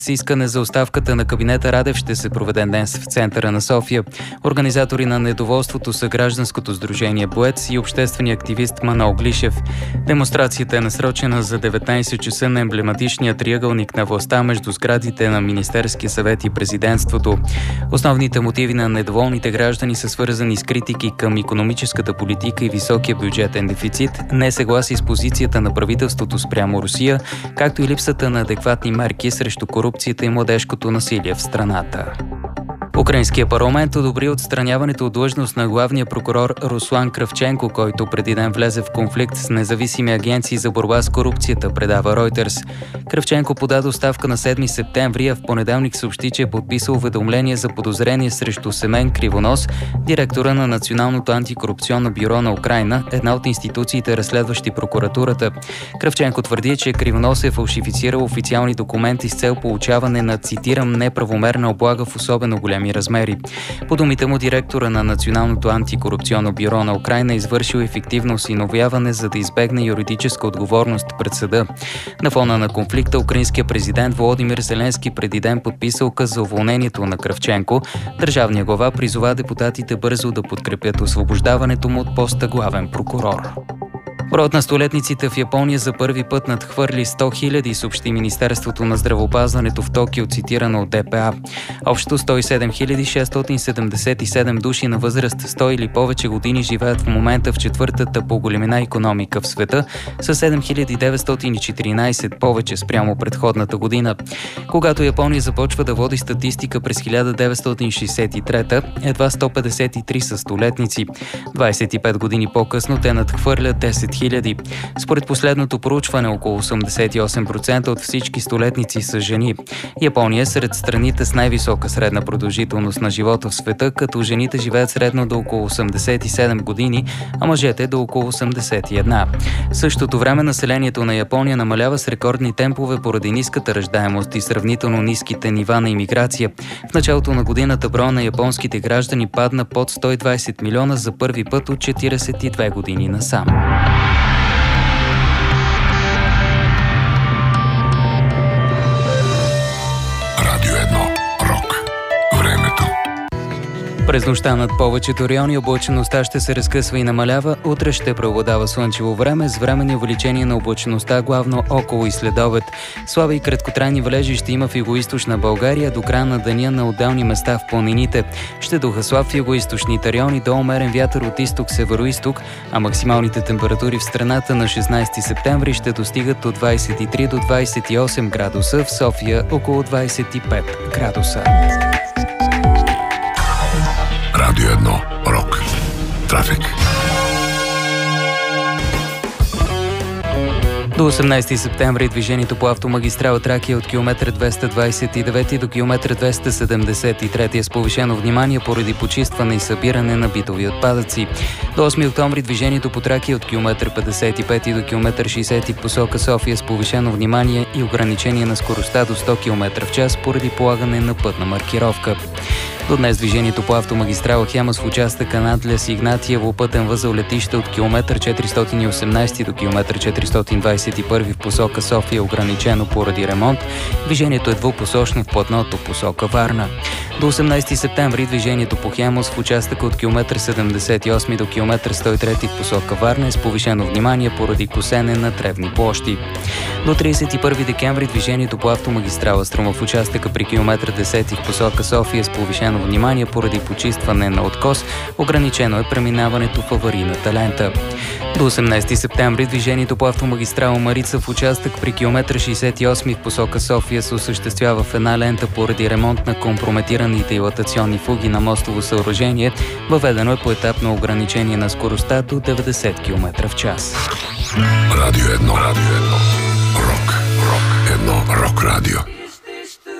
С искане за оставката на кабинета Радев ще се проведе днес в центъра на София. Организатори на недоволството са гражданското сдружение Боец и обществения активист Манол Глишев. Демонстрацията е насрочена за 19 часа на емблематичния триъгълник на властта между сградите на Министерския съвет и президентството. Основните мотиви на недоволните граждани са свързани с критики към икономическата политика и високия бюджетен дефицит, несъгласие с позицията на правителството спрямо Русия, както и липсата на адекватни мерки срещу корупцията и младежкото насилие в страната. Украинският парламент одобри отстраняването от длъжност на главния прокурор Руслан Кравченко, който преди ден влезе в конфликт с независими агенции за борба с корупцията, предава Reuters. Кравченко подаде оставка на 7 септември, а в понеделник съобщи, че е подписал уведомление за подозрение срещу Семен Кривонос, директора на Националното антикорупционно бюро на Украйна, една от институциите, разследващи прокуратурата. Кравченко твърди, че Кривонос е фалшифицирал официални документи с цел получаване на, цитирам, неправомерна облага в особено големи размери. По думите му, директора на Националното антикорупционно бюро на Украйна е извършил ефективно осиновяване, за да избегне юридическа отговорност пред съда. На фона на конфликта, украинският президент Володимир Зеленски преди ден подписа указ за уволнението на Кравченко. Държавният глава призова депутатите бързо да подкрепят освобождаването му от поста главен прокурор. Броят на столетниците в Япония за първи път надхвърли 100 000, съобщи Министерството на здравеопазването в Токио, цитирано от ДПА. Общо 107 677 души на възраст 100 или повече години живеят в момента в четвъртата по големина икономика в света, с 7914 повече спрямо предходната година. Когато Япония започва да води статистика през 1963, едва 153 са столетници. 25 години по-късно те надхвърлят 10 000. Според последното проучване, около 88% от всички столетници са жени. Япония е сред страните с най-висока средна продължителност на живота в света, като жените живеят средно до около 87 години, а мъжете до около 81. В същото време населението на Япония намалява с рекордни темпове поради ниската раждаемост и сравнително ниските нива на имиграция. В началото на годината броя на японските граждани падна под 120 милиона за първи път от 42 години насам. През нощта над повечето райони облачеността ще се разкъсва и намалява. Утре ще преобладава слънчево време с временни увеличения на облачеността, главно около и след обед. Слаби и краткотрайни валежи ще има в югоизточна България до края на деня на отделни места в планините. Ще духа слаб в югоизточните райони до умерен вятър от изток-североизток, а максималните температури в страната на 16 септември ще достигат от 23 до 28 градуса, в София около 25 градуса. Радио 1. Рок. Трафик. До 18 септември движението по автомагистрала Тракия от километър 229 до километър 273 е с повишено внимание поради почистване и събиране на битови отпадъци. До 8 октомври движението по Тракия от километър 55 до километър 60 в посока София с повишено внимание и ограничение на скоростта до 100 км в час поради полагане на пътна маркировка. До днес движението по автомагистрала Хемус в участъка Надлес Игнатиево пътен възел летище от километър 418 до километър 421 в посока София е ограничено поради ремонт. Движението е двупосочно в платното посока Варна. До 18 септември движението по Хемус в участъка от километър 78 до километър 103 в посока Варна е с повишено внимание поради косене на тревни площи. До 31 декември движението по автомагистрала Струма в участъка при километър 10 в посока София с повишено внимание поради почистване на откос. Ограничено е преминаването в аварийната лента. До 18 септември движението по автомагистрала Марица в участък при километър 68 в посока София се осъществява в една лента поради ремонт на компрометираните дилатационни фуги на мостово съоръжение. Въведено е поетапно ограничение на скоростта до 90 км в час. Радио 1. Рок. Рок. Рок. 1. Рок радио.